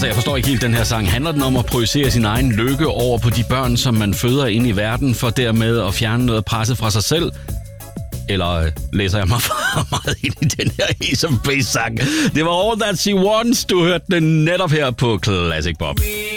Altså, jeg forstår ikke helt den her sang. Handler den om at projicere sin egen lykke over på de børn, som man føder ind i verden, for dermed at fjerne noget presset fra sig selv? Eller læser jeg mig for meget ind i den her Ace of Base sang? Det var All That She Wants. Du hørte den netop her på Classic Pop.